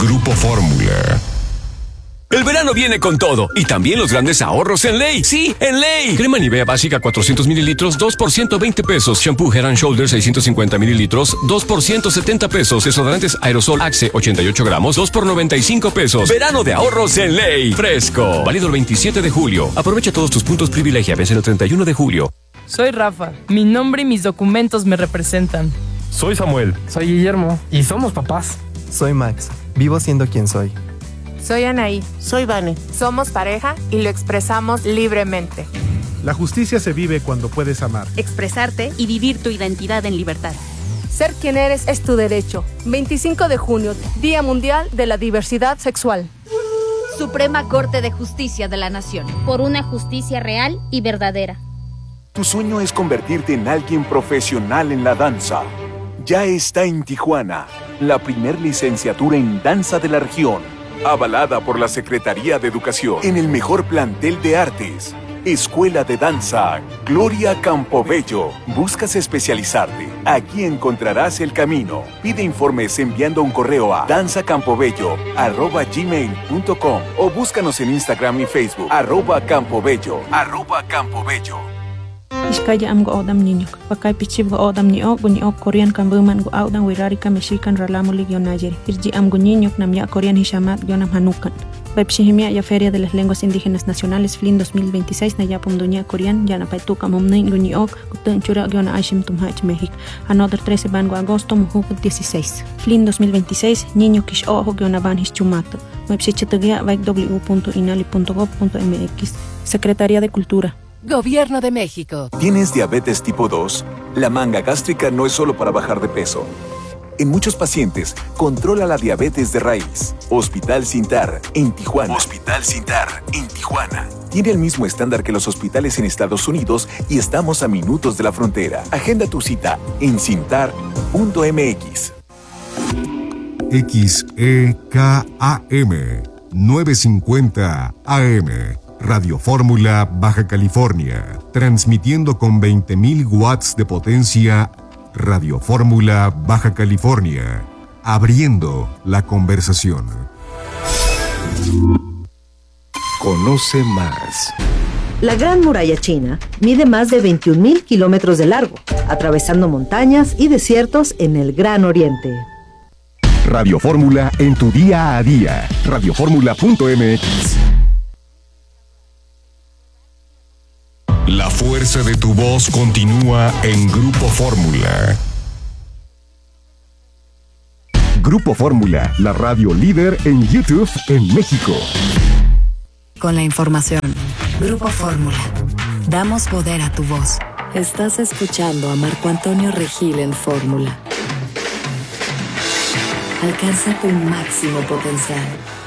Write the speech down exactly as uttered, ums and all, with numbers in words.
Grupo Fórmula. El verano viene con todo y también los grandes ahorros en Ley. Sí, en Ley. Crema Nivea básica cuatrocientos mililitros, dos por ciento veinte pesos. Shampoo Head and Shoulders seiscientos cincuenta mililitros, dos por ciento setenta pesos. Desodorantes Aerosol Axe ochenta y ocho gramos, dos por noventa y cinco pesos. Verano de ahorros en Ley. Fresco. Válido el veintisiete de julio. Aprovecha todos tus puntos privilegia. Vence el treinta y uno de julio. Soy Rafa. Mi nombre y mis documentos me representan. Soy Samuel. Soy Guillermo. Y somos papás. Soy Max. Vivo siendo quien soy. Soy Anaí. Soy Vane. Somos pareja y lo expresamos libremente. La justicia se vive cuando puedes amar, expresarte y vivir tu identidad en libertad. Ser quien eres es tu derecho. veinticinco de junio, Día Mundial de la Diversidad Sexual. Suprema Corte de Justicia de la Nación. Por una justicia real y verdadera. Tu sueño es convertirte en alguien profesional en la danza. Ya está en Tijuana, la primer licenciatura en danza de la región, avalada por la Secretaría de Educación, en el mejor plantel de artes. Escuela de Danza Gloria Campobello. ¿Buscas especializarte? Aquí encontrarás el camino. Pide informes enviando un correo a danzacampobello arroba gmail punto com o búscanos en Instagram y Facebook arroba campobello arroba campobello. Iskaya am go odam niñok, pakay pichib go odam niok, gunyok Korean kambuman go audan wirari ka Mexican ralamu ligyon najeri. Irji am go niñok nam ya Korean hishamat gyon am hanukan. Baipshihimia ya Feria de las Lenguas Indígenas Nacionales F L I N dos mil veintiséis na yapum dunia Korean ya na paituka momnein gunyok, gutun chura gyon aishim tumhach México. Another trece ban go agosto muhuk dieciséis. F L I N dos mil veintiséis niño kish ojo gyon aban hischumato. Baipshichitagia vaik w punto inali punto gov punto mx. Secretaría de Cultura. Gobierno de México. ¿Tienes diabetes tipo dos? La manga gástrica no es solo para bajar de peso. En muchos pacientes, controla la diabetes de raíz. Hospital Sintar, en Tijuana. Hospital Sintar, en Tijuana. Tiene el mismo estándar que los hospitales en Estados Unidos y estamos a minutos de la frontera. Agenda tu cita en cintar punto mx. X E K A M novecientos cincuenta A M. Radio Fórmula Baja California, transmitiendo con veinte mil watts de potencia. Radio Fórmula Baja California, abriendo la conversación. Conoce más. La Gran Muralla China mide más de veintiún mil kilómetros de largo, atravesando montañas y desiertos en el Gran Oriente. Radio Fórmula en tu día a día. radio fórmula punto mx. La fuerza de tu voz continúa en Grupo Fórmula. Grupo Fórmula, la radio líder en YouTube en México. Con la información. Grupo Fórmula. Damos poder a tu voz. Estás escuchando a Marco Antonio Regil en Fórmula. Alcanza tu máximo potencial.